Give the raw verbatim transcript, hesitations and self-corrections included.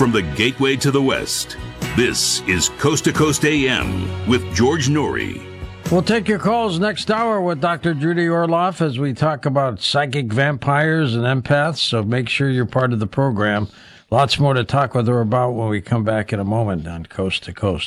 from the gateway to the West. This is Coast to Coast A M with George Noory. We'll take your calls next hour with Doctor Judy Orloff as we talk about psychic vampires and empaths, so make sure you're part of the program. Lots more to talk with her about when we come back in a moment on Coast to Coast.